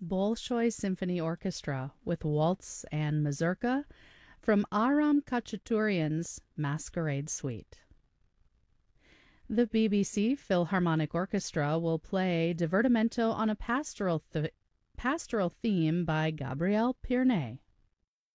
Bolshoi Symphony Orchestra with waltz and mazurka from Aram Khachaturian's Masquerade Suite. The BBC Philharmonic Orchestra will play Divertimento on a pastoral theme by Gabriel Pirnet.